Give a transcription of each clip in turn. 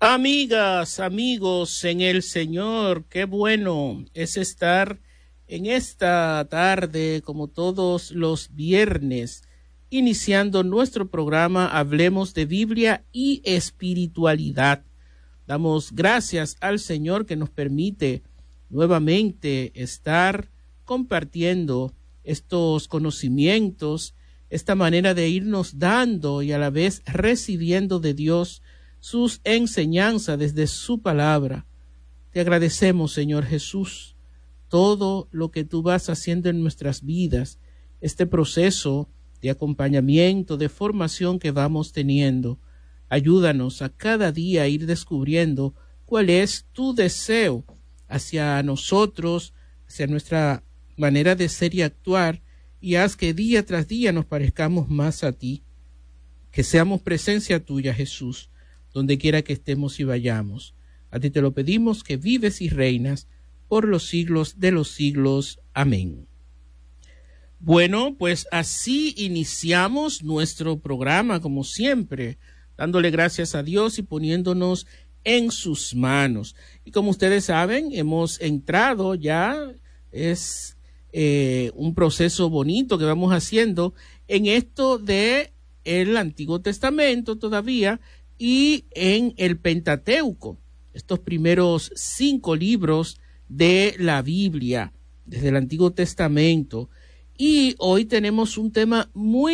Amigas, amigos en el Señor, qué bueno es estar en esta tarde, como todos los viernes, iniciando nuestro programa Hablemos de Biblia y Espiritualidad. Damos gracias al Señor que nos permite nuevamente estar compartiendo estos conocimientos, esta manera de irnos dando y a la vez recibiendo de Dios sus enseñanzas desde su palabra. Te agradecemos, Señor Jesús, todo lo que tú vas haciendo en nuestras vidas, este proceso de acompañamiento, de formación que vamos teniendo. Ayúdanos a cada día a ir descubriendo cuál es tu deseo hacia nosotros, hacia nuestra manera de ser y actuar, y haz que día tras día nos parezcamos más a ti, que seamos presencia tuya, Jesús, donde quiera que estemos y vayamos. A ti te lo pedimos, que vives y reinas por los siglos de los siglos. Amén. Bueno, pues así iniciamos nuestro programa, como siempre, dándole gracias a Dios y poniéndonos en sus manos. Y como ustedes saben, hemos entrado ya, es un proceso bonito que vamos haciendo en esto de el Antiguo Testamento todavía, y en el Pentateuco, estos primeros 5 libros de la Biblia, desde el Antiguo Testamento. Y hoy tenemos un tema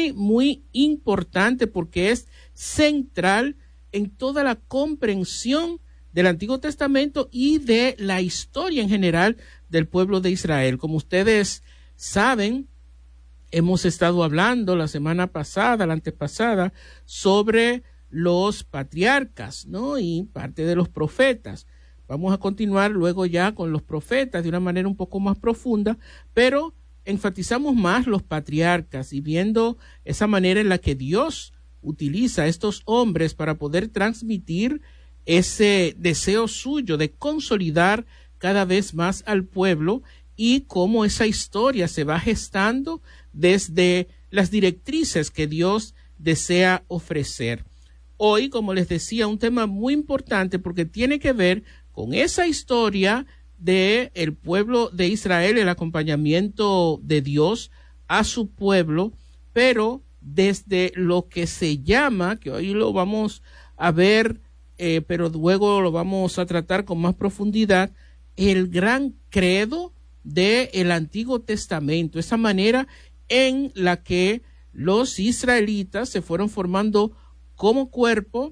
muy importante porque es central en toda la comprensión del Antiguo Testamento y de la historia en general del pueblo de Israel. Como ustedes saben, hemos estado hablando la semana pasada, la antepasada, sobre los patriarcas, ¿no? Y parte de los profetas. Vamos a continuar luego ya con los profetas de una manera un poco más profunda, pero enfatizamos más los patriarcas y viendo esa manera en la que Dios utiliza a estos hombres para poder transmitir ese deseo suyo de consolidar cada vez más al pueblo y cómo esa historia se va gestando desde las directrices que Dios desea ofrecer. Hoy, como les decía, un tema muy importante porque tiene que ver con esa historia del pueblo de Israel, el acompañamiento de Dios a su pueblo, pero desde lo que se llama, que hoy lo vamos a ver, pero luego lo vamos a tratar con más profundidad, el gran credo del Antiguo Testamento, esa manera en la que los israelitas se fueron formando como cuerpo,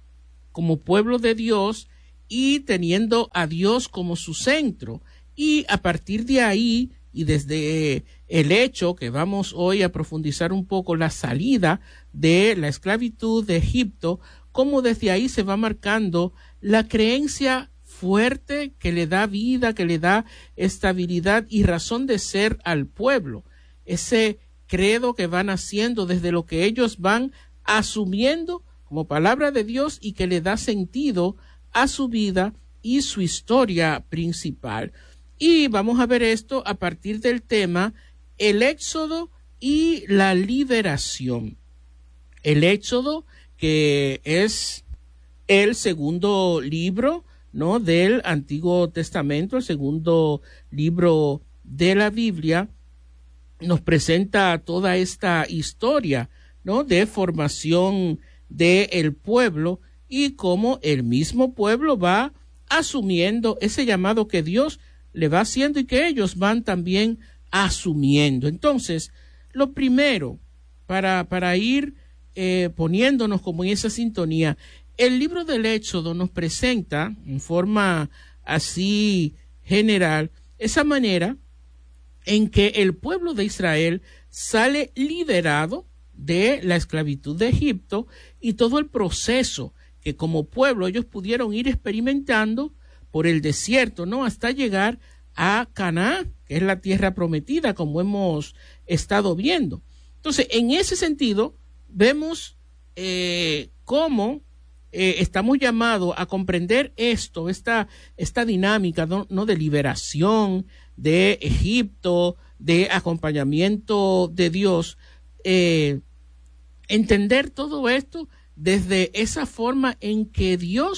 como pueblo de Dios y teniendo a Dios como su centro. Y a partir de ahí y desde el hecho que vamos hoy a profundizar un poco la salida de la esclavitud de Egipto, cómo desde ahí se va marcando la creencia fuerte que le da vida, que le da estabilidad y razón de ser al pueblo. Ese credo que van haciendo desde lo que ellos van asumiendo como palabra de Dios y que le da sentido a su vida y su historia principal. Y vamos a ver esto a partir del tema el Éxodo y la liberación. El Éxodo, que es el segundo libro, ¿no?, del Antiguo Testamento, el segundo libro de la Biblia, nos presenta toda esta historia, ¿no?, de formación del pueblo y cómo el mismo pueblo va asumiendo ese llamado que Dios le va haciendo y que ellos van también asumiendo. Entonces, lo primero, para ir poniéndonos como en esa sintonía, el libro del Éxodo nos presenta en forma así general esa manera en que el pueblo de Israel sale liberado de la esclavitud de Egipto y todo el proceso que como pueblo ellos pudieron ir experimentando por el desierto, ¿no?, hasta llegar a Canaán, que es la tierra prometida, como hemos estado viendo. Entonces, en ese sentido, vemos cómo estamos llamados a comprender esto, esta dinámica, ¿no?, de liberación de Egipto, de acompañamiento de Dios, entender todo esto desde esa forma en que Dios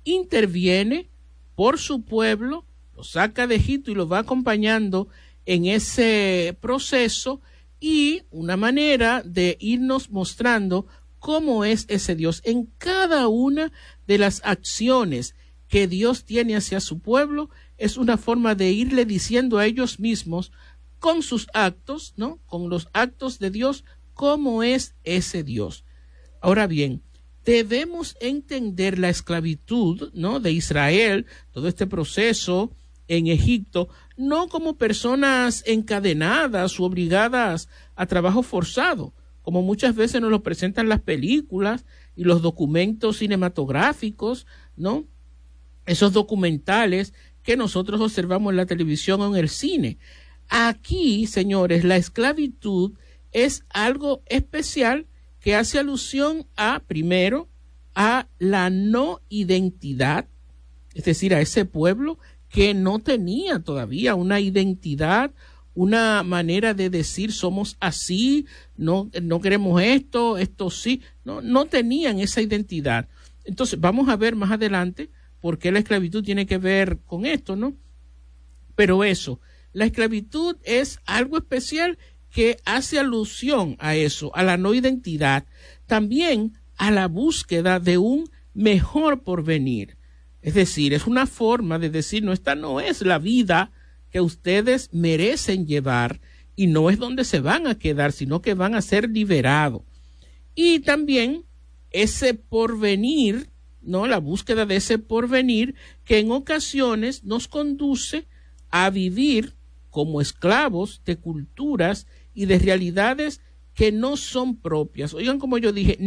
interviene por su pueblo, lo saca de Egipto y lo va acompañando en ese proceso, y una manera de irnos mostrando cómo es ese Dios en cada una de las acciones que Dios tiene hacia su pueblo. Es una forma de irle diciendo a ellos mismos con sus actos, ¿no? Con los actos de Dios, cómo es ese Dios. Ahora bien, debemos entender la esclavitud, ¿no?, de Israel, todo este proceso en Egipto, no como personas encadenadas u obligadas a trabajo forzado, como muchas veces nos lo presentan las películas y los documentos cinematográficos, ¿no? Esos documentales que nosotros observamos en la televisión o en el cine. Aquí, señores, la esclavitud es algo especial que hace alusión a, primero, a la no identidad, es decir, a ese pueblo que no tenía todavía una identidad, una manera de decir somos así, no queremos esto sí, no tenían esa identidad. Entonces, vamos a ver más adelante por qué la esclavitud tiene que ver con esto, ¿no? Pero eso, la esclavitud es algo especial que hace alusión a eso, a la no identidad, también a la búsqueda de un mejor porvenir. Es decir, es una forma de decir, no, esta no es la vida que ustedes merecen llevar y no es donde se van a quedar, sino que van a ser liberados. Y también ese porvenir, ¿no? La búsqueda de ese porvenir que en ocasiones nos conduce a vivir como esclavos de culturas y de realidades que no son propias. Oigan, como yo dije,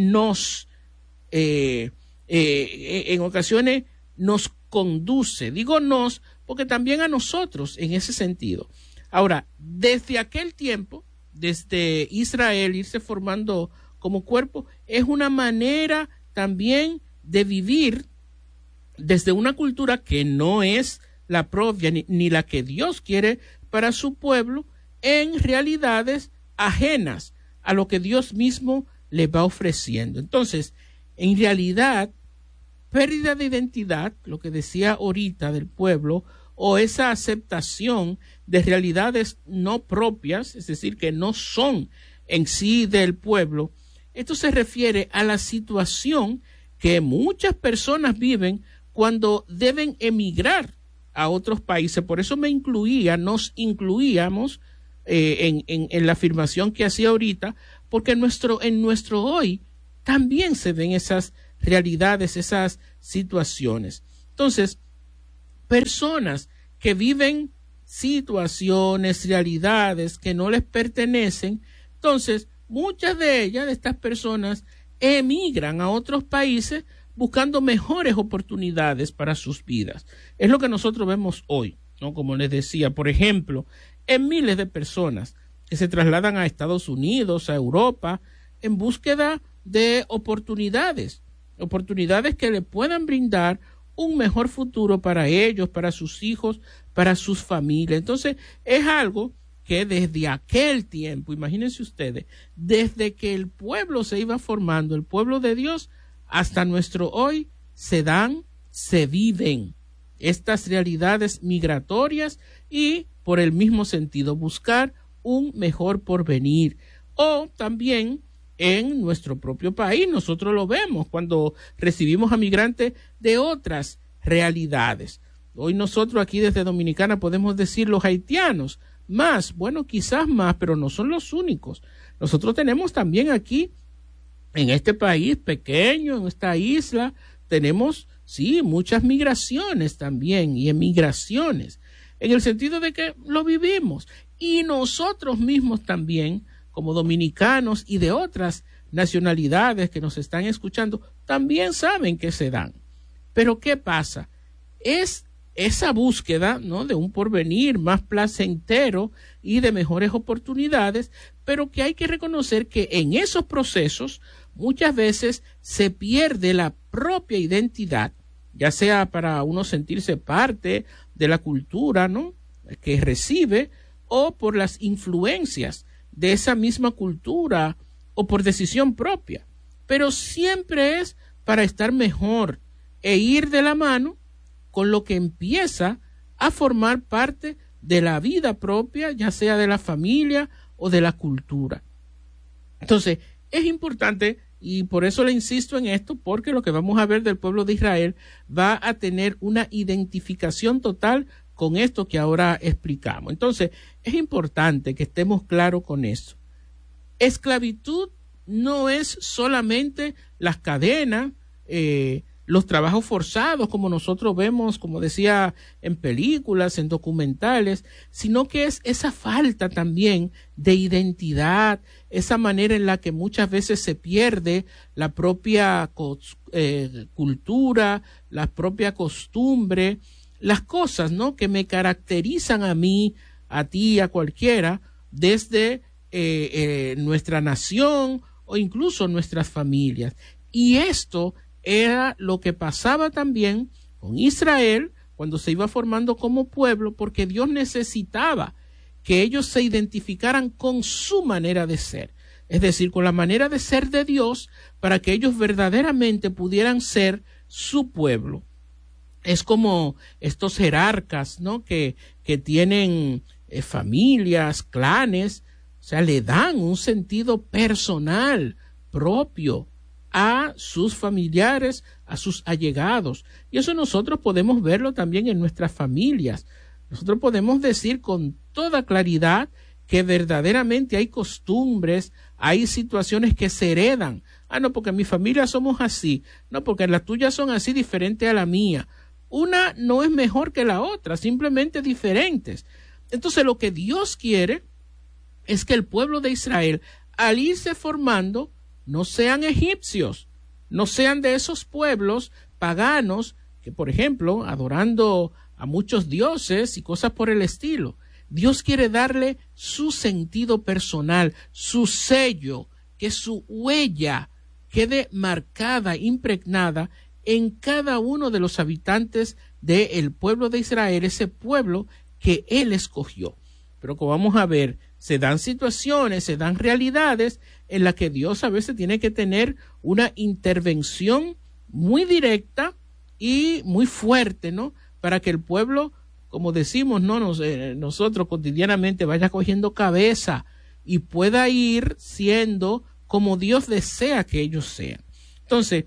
en ocasiones nos conduce, digo nos, porque también a nosotros en ese sentido. Ahora, desde aquel tiempo, desde Israel irse formando como cuerpo, es una manera también de vivir desde una cultura que no es la propia ni la que Dios quiere para su pueblo, en realidades ajenas a lo que Dios mismo le va ofreciendo. Entonces, en realidad, pérdida de identidad, lo que decía ahorita del pueblo, o esa aceptación de realidades no propias, es decir, que no son en sí del pueblo, esto se refiere a la situación que muchas personas viven cuando deben emigrar a otros países. Por eso nos incluíamos en la afirmación que hacía ahorita, porque en nuestro hoy también se ven esas realidades, esas situaciones. Entonces, personas que viven situaciones, realidades que no les pertenecen, entonces muchas de estas personas emigran a otros países buscando mejores oportunidades para sus vidas. Es lo que nosotros vemos hoy, ¿no? Como les decía, por ejemplo, en miles de personas que se trasladan a Estados Unidos, a Europa, en búsqueda de oportunidades que le puedan brindar un mejor futuro para ellos, para sus hijos, para sus familias. Entonces, es algo que desde aquel tiempo, imagínense ustedes, desde que el pueblo se iba formando, el pueblo de Dios, hasta nuestro hoy, se viven estas realidades migratorias y, por el mismo sentido, buscar un mejor porvenir. O también en nuestro propio país, nosotros lo vemos cuando recibimos a migrantes de otras realidades. Hoy nosotros aquí desde Dominicana podemos decir los haitianos, quizás más, pero no son los únicos. Nosotros tenemos también aquí, en este país pequeño, en esta isla, tenemos, sí, muchas migraciones también y emigraciones, en el sentido de que lo vivimos. Y nosotros mismos también, como dominicanos y de otras nacionalidades que nos están escuchando, también saben que se dan. Pero ¿qué pasa? Es esa búsqueda, ¿no?, de un porvenir más placentero y de mejores oportunidades, pero que hay que reconocer que en esos procesos muchas veces se pierde la propia identidad, ya sea para uno sentirse parte de la cultura, ¿no?, que recibe, o por las influencias de esa misma cultura o por decisión propia, pero siempre es para estar mejor e ir de la mano con lo que empieza a formar parte de la vida propia, ya sea de la familia o de la cultura. Entonces, es importante, y por eso le insisto en esto, porque lo que vamos a ver del pueblo de Israel va a tener una identificación total con esto que ahora explicamos. Entonces, es importante que estemos claros con eso. Esclavitud no es solamente las cadenas, los trabajos forzados, como nosotros vemos, como decía, en películas, en documentales, sino que es esa falta también de identidad, esa manera en la que muchas veces se pierde la propia cultura, la propia costumbre, las cosas, ¿no?, que me caracterizan a mí, a ti, a cualquiera, desde nuestra nación o incluso nuestras familias. Y esto era lo que pasaba también con Israel cuando se iba formando como pueblo, porque Dios necesitaba que ellos se identificaran con su manera de ser, es decir, con la manera de ser de Dios, para que ellos verdaderamente pudieran ser su pueblo. Es como estos jerarcas, ¿no?, que tienen familias, clanes, o sea, le dan un sentido personal propio a sus familiares, a sus allegados. Y eso nosotros podemos verlo también en nuestras familias. Nosotros podemos decir con toda claridad que verdaderamente hay costumbres, hay situaciones que se heredan. No, porque en mi familia somos así. No, porque las tuyas son así, diferente a la mía. Una no es mejor que la otra, simplemente diferentes. Entonces, lo que Dios quiere es que el pueblo de Israel, al irse formando, no sean egipcios, no sean de esos pueblos paganos que, por ejemplo, adorando a muchos dioses y cosas por el estilo. Dios quiere darle su sentido personal, su sello, que su huella quede marcada, impregnada en cada uno de los habitantes del pueblo de Israel, ese pueblo que Él escogió. Pero como vamos a ver, se dan situaciones, se dan realidades en las que Dios a veces tiene que tener una intervención muy directa y muy fuerte, ¿no?, para que el pueblo, como decimos, ¿no?, nosotros cotidianamente vaya cogiendo cabeza y pueda ir siendo como Dios desea que ellos sean. Entonces,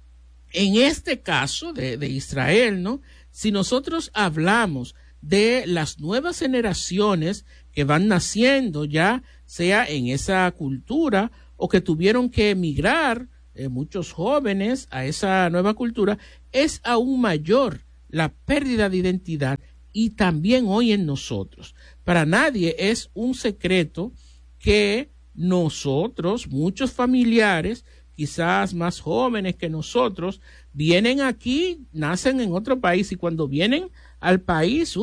en este caso de Israel, ¿no?, si nosotros hablamos de las nuevas generaciones que van naciendo, ya sea en esa cultura o que tuvieron que emigrar, muchos jóvenes, a esa nueva cultura, es aún mayor la pérdida de identidad, y también hoy en nosotros. Para nadie es un secreto que nosotros, muchos familiares, quizás más jóvenes que nosotros, vienen aquí, nacen en otro país, y cuando vienen al país,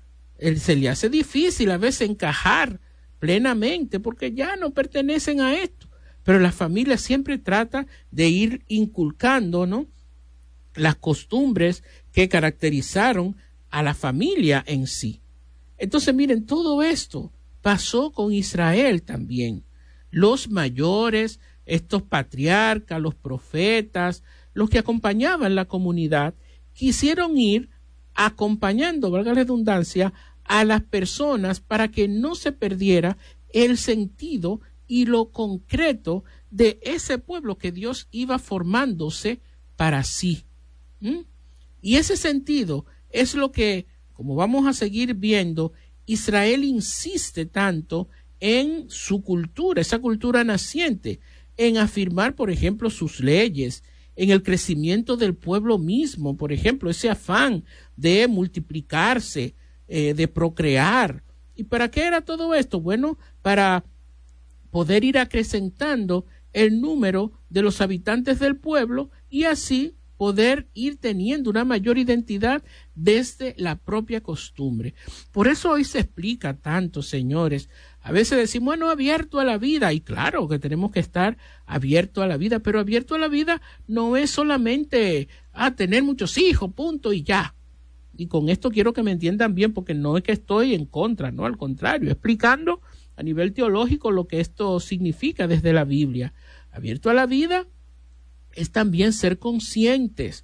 se le hace difícil a veces encajar plenamente, porque ya no pertenecen a esto. Pero la familia siempre trata de ir inculcando, ¿no?, las costumbres que caracterizaron a la familia en sí. Entonces, miren, todo esto pasó con Israel también. Los mayores, estos patriarcas, los profetas, los que acompañaban la comunidad, quisieron ir acompañando, valga la redundancia, a las personas para que no se perdiera el sentido y lo concreto de ese pueblo que Dios iba formándose para sí. Y ese sentido es lo que, como vamos a seguir viendo, Israel insiste tanto en su cultura, esa cultura naciente, en afirmar, por ejemplo, sus leyes, en el crecimiento del pueblo mismo, por ejemplo, ese afán de multiplicarse, de procrear. ¿Y para qué era todo esto? Bueno, para poder ir acrecentando el número de los habitantes del pueblo y así poder ir teniendo una mayor identidad desde la propia costumbre. Por eso hoy se explica tanto, señores. A veces decimos, bueno, abierto a la vida, y claro que tenemos que estar abierto a la vida, pero abierto a la vida no es solamente tener muchos hijos, punto, y ya. Y con esto quiero que me entiendan bien, porque no es que estoy en contra, no, al contrario, explicando a nivel teológico lo que esto significa desde la Biblia. Abierto a la vida es también ser conscientes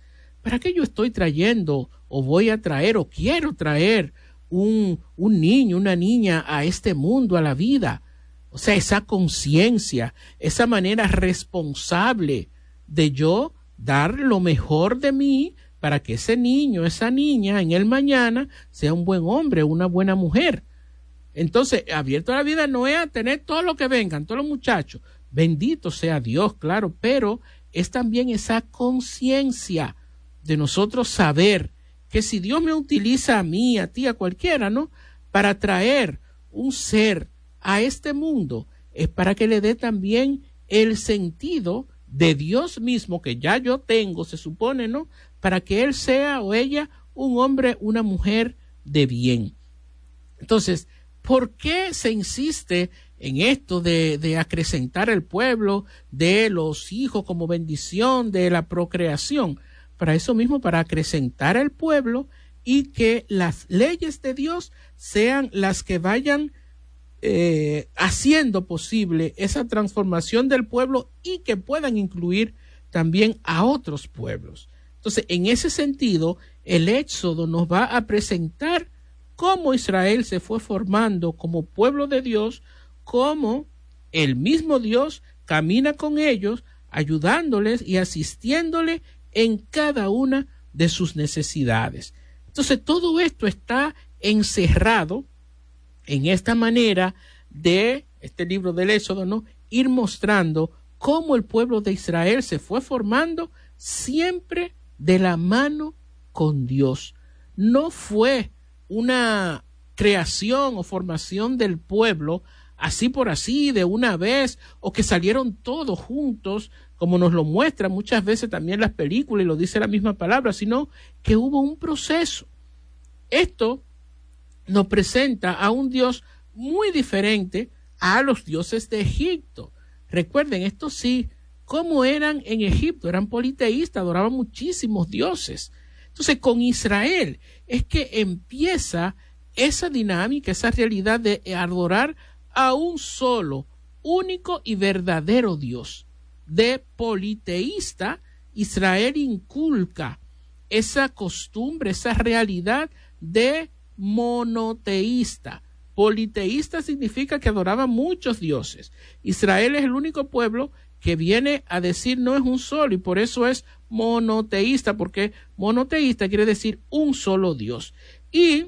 ¿para qué yo estoy trayendo o voy a traer o quiero traer un niño, una niña a este mundo, a la vida? O sea, esa conciencia, esa manera responsable de yo dar lo mejor de mí para que ese niño, esa niña en el mañana sea un buen hombre, una buena mujer. Entonces, abierto a la vida no es a tener todo lo que vengan, todos los muchachos. Bendito sea Dios, claro, pero es también esa conciencia de nosotros saber que si Dios me utiliza a mí, a ti, a cualquiera, ¿no? Para traer un ser a este mundo, es para que le dé también el sentido de Dios mismo que ya yo tengo, se supone, ¿no? Para que él sea o ella un hombre, una mujer de bien. Entonces, ¿por qué se insiste en esto de acrecentar el pueblo, de los hijos como bendición, de la procreación? Para eso mismo, para acrecentar el pueblo y que las leyes de Dios sean las que vayan haciendo posible esa transformación del pueblo y que puedan incluir también a otros pueblos. Entonces, en ese sentido, el Éxodo nos va a presentar cómo Israel se fue formando como pueblo de Dios, cómo el mismo Dios camina con ellos, ayudándoles y asistiéndoles en cada una de sus necesidades. Entonces, todo esto está encerrado en esta manera de este libro del Éxodo, ¿no? Ir mostrando cómo el pueblo de Israel se fue formando siempre de la mano con Dios. No fue una creación o formación del pueblo así por así, de una vez, o que salieron todos juntos, como nos lo muestran muchas veces también las películas y lo dice la misma palabra, sino que hubo un proceso. Esto nos presenta a un Dios muy diferente a los dioses de Egipto. Recuerden, esto sí, ¿cómo eran en Egipto? Eran politeístas, adoraban muchísimos dioses. Entonces, con Israel es que empieza esa dinámica, esa realidad de adorar a un solo, único y verdadero Dios. De politeísta, Israel inculca esa costumbre, esa realidad de monoteísta. Politeísta significa que adoraba muchos dioses. Israel es el único pueblo que viene a decir no es un solo y por eso es monoteísta, porque monoteísta quiere decir un solo Dios. Y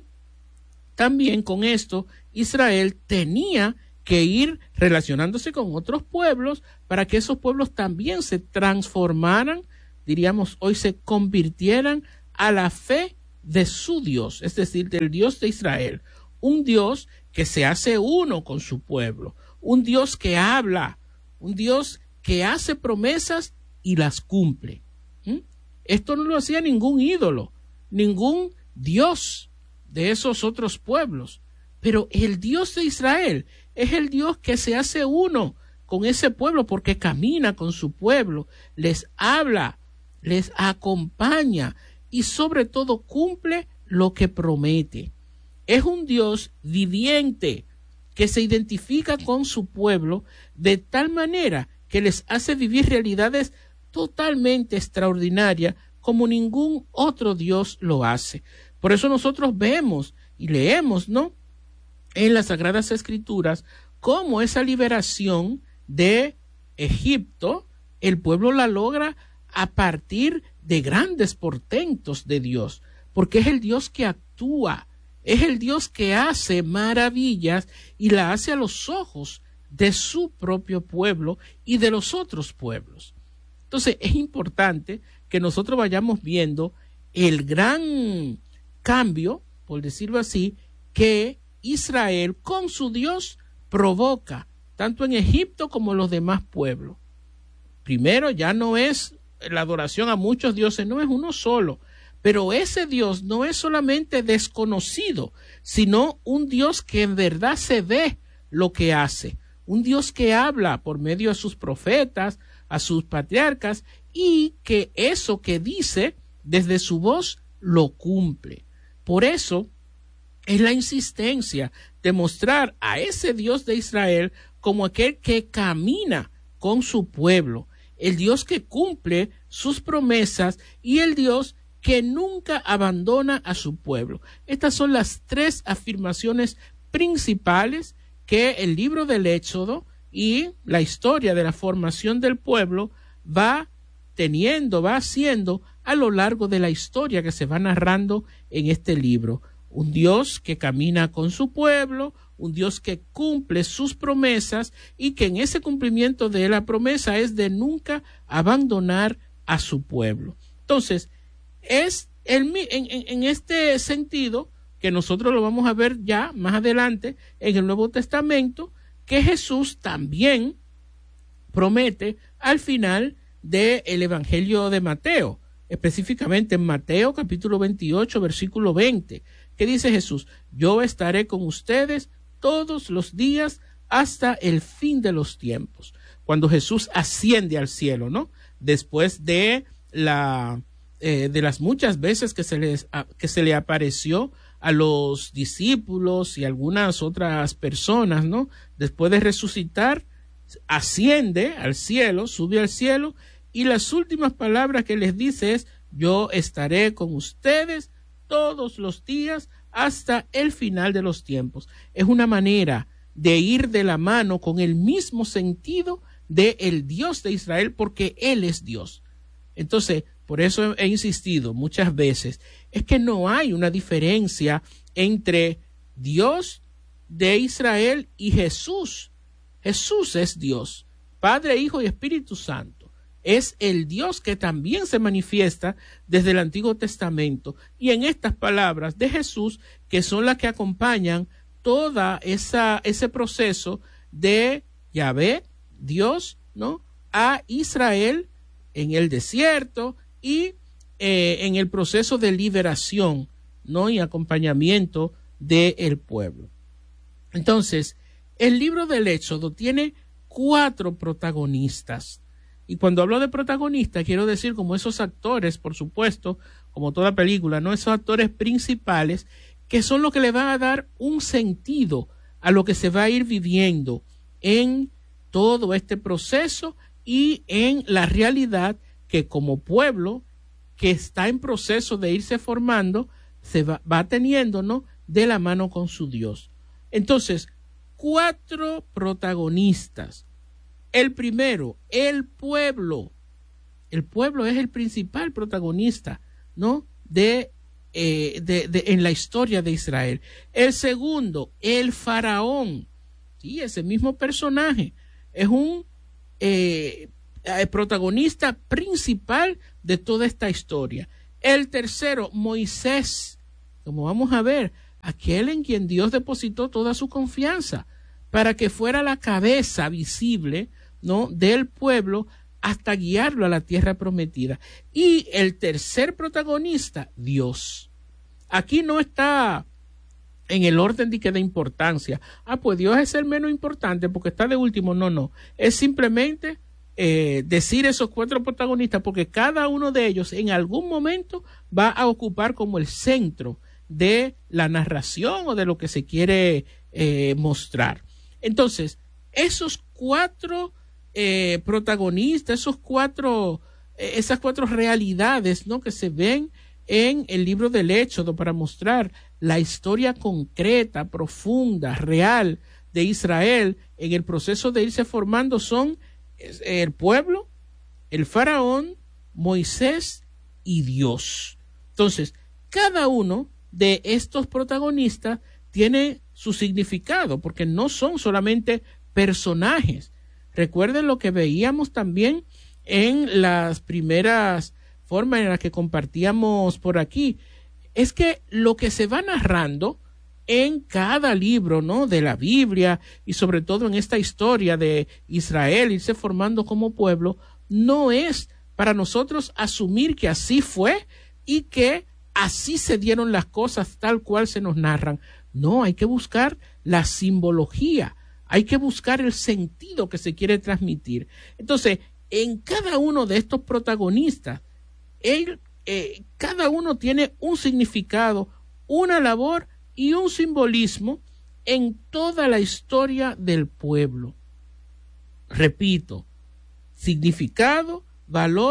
también con esto Israel tenía que ir relacionándose con otros pueblos para que esos pueblos también se transformaran, diríamos hoy se convirtieran a la fe de su Dios, es decir, del Dios de Israel, un Dios que se hace uno con su pueblo, un Dios que habla, un Dios que hace promesas y las cumple. Esto no lo hacía ningún ídolo, ningún Dios de esos otros pueblos, pero el Dios de Israel es el Dios que se hace uno con ese pueblo porque camina con su pueblo, les habla, les acompaña y sobre todo cumple lo que promete. Es un Dios viviente que se identifica con su pueblo de tal manera que les hace vivir realidades totalmente extraordinarias como ningún otro Dios lo hace. Por eso nosotros vemos y leemos, ¿no?, en las Sagradas Escrituras cómo esa liberación de Egipto el pueblo la logra a partir de grandes portentos de Dios, porque es el Dios que actúa, es el Dios que hace maravillas y la hace a los ojos de su propio pueblo y de los otros pueblos. Entonces es importante que nosotros vayamos viendo el gran cambio, por decirlo así, que Israel con su Dios provoca, tanto en Egipto como en los demás pueblos. Primero, ya no es la adoración a muchos dioses, no es uno solo, pero ese Dios no es solamente desconocido, sino un Dios que en verdad se ve lo que hace, un Dios que habla por medio de sus profetas, a sus patriarcas, y que eso que dice desde su voz lo cumple. Por eso es la insistencia de mostrar a ese Dios de Israel como aquel que camina con su pueblo, el Dios que cumple sus promesas y el Dios que nunca abandona a su pueblo. Estas son las tres afirmaciones principales que el libro del Éxodo y la historia de la formación del pueblo va haciendo a lo largo de la historia que se va narrando en este libro. Un Dios que camina con su pueblo, un Dios que cumple sus promesas y que en ese cumplimiento de la promesa es de nunca abandonar a su pueblo. Entonces, es en este sentido que nosotros lo vamos a ver ya más adelante en el Nuevo Testamento, que Jesús también promete al final del Evangelio de Mateo, específicamente en Mateo capítulo 28, versículo 20, que dice Jesús: yo estaré con ustedes todos los días hasta el fin de los tiempos. Cuando Jesús asciende al cielo, ¿no? Después de las muchas veces que se le apareció a los discípulos y algunas otras personas, ¿no? Después de resucitar, asciende al cielo, sube al cielo, y las últimas palabras que les dice es: yo estaré con ustedes todos los días hasta el final de los tiempos. Es una manera de ir de la mano con el mismo sentido de el Dios de Israel, porque Él es Dios. Entonces, por eso he insistido muchas veces, es que no hay una diferencia entre Dios de Israel y Jesús. Jesús es Dios, Padre, Hijo y Espíritu Santo. Es el Dios que también se manifiesta desde el Antiguo Testamento. Y en estas palabras de Jesús, que son las que acompañan toda ese proceso de Yahvé, Dios, ¿no?, a Israel en el desierto y en el proceso de liberación, ¿no?, y acompañamiento del pueblo. Entonces, el libro del Éxodo tiene 4 protagonistas. Y cuando hablo de protagonistas, quiero decir como esos actores, por supuesto, como toda película, ¿no?, esos actores principales que son los que le van a dar un sentido a lo que se va a ir viviendo en todo este proceso y en la realidad que como pueblo que está en proceso de irse formando, se va teniendo, ¿no?, de la mano con su Dios. Entonces, 4 protagonistas. El primero, el pueblo. El pueblo es el principal protagonista, ¿no?, en la historia de Israel. El segundo, el faraón. Sí, ese mismo personaje es un protagonista principal de toda esta historia. El tercero, Moisés, como vamos a ver, aquel en quien Dios depositó toda su confianza para que fuera la cabeza visible, ¿no?, del pueblo hasta guiarlo a la tierra prometida. Y el tercer protagonista, Dios. Aquí no está en el orden de importancia. Pues Dios es el menos importante porque está de último. No. Es simplemente decir esos 4 protagonistas porque cada uno de ellos en algún momento va a ocupar como el centro de la narración o de lo que se quiere mostrar. Entonces, esos 4 protagonistas, esas 4 realidades, ¿no?, que se ven en el libro del Éxodo para mostrar la historia concreta, profunda, real de Israel en el proceso de irse formando son el pueblo, el faraón, Moisés y Dios. Entonces, cada uno de estos protagonistas tiene su significado porque no son solamente personajes. Recuerden lo que veíamos también en las primeras formas en las que compartíamos por aquí. Es que lo que se va narrando en cada libro, ¿no?, de la Biblia y sobre todo en esta historia de Israel irse formando como pueblo, no es para nosotros asumir que así fue y que así se dieron las cosas tal cual se nos narran. No, hay que buscar la simbología, hay que buscar el sentido que se quiere transmitir. Entonces, en cada uno de estos protagonistas, cada uno tiene un significado, una labor y un simbolismo en toda la historia del pueblo. Repito, significado, valor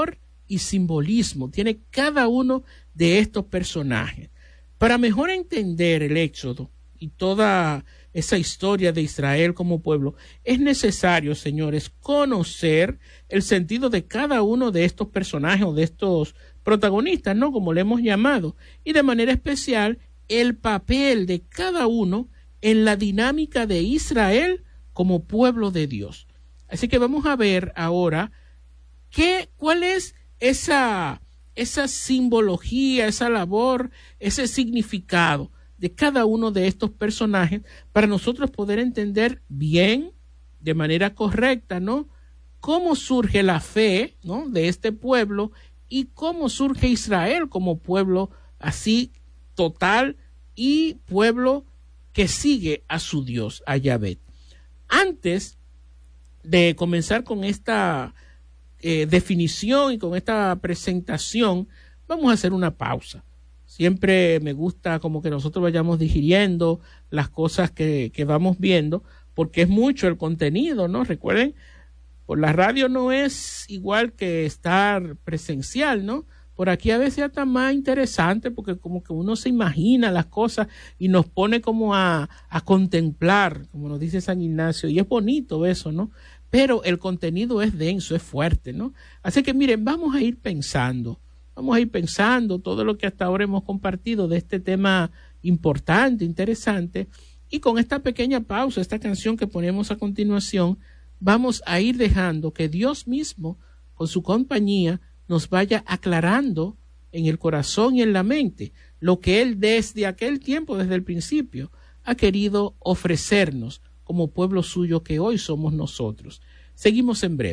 y simbolismo tiene cada uno de estos personajes. Para mejor entender el Éxodo y toda esa historia de Israel como pueblo, es necesario, señores, conocer el sentido de cada uno de estos personajes o de estos protagonistas, ¿no? Como le hemos llamado, y de manera especial el papel de cada uno en la dinámica de Israel como pueblo de Dios. Así que vamos a ver ahora cuál es esa simbología, esa labor, ese significado de cada uno de estos personajes para nosotros poder entender bien, de manera correcta, ¿no? Cómo surge la fe, ¿no?, de este pueblo y cómo surge Israel como pueblo así total y pueblo que sigue a su Dios, a Yahvé. Antes de comenzar con esta definición y con esta presentación, vamos a hacer una pausa. Siempre me gusta como que nosotros vayamos digiriendo las cosas que vamos viendo, porque es mucho el contenido, ¿no? Recuerden, por la radio no es igual que estar presencial, ¿no? Por aquí a veces está más interesante porque como que uno se imagina las cosas y nos pone como a contemplar, como nos dice San Ignacio, y es bonito eso, ¿no? Pero el contenido es denso, es fuerte, ¿no? Así que miren, vamos a ir pensando todo lo que hasta ahora hemos compartido de este tema importante, interesante, y con esta pequeña pausa, esta canción que ponemos a continuación, vamos a ir dejando que Dios mismo, con su compañía, nos vaya aclarando en el corazón y en la mente lo que Él desde aquel tiempo, desde el principio, ha querido ofrecernos como pueblo suyo que hoy somos nosotros. Seguimos en breve.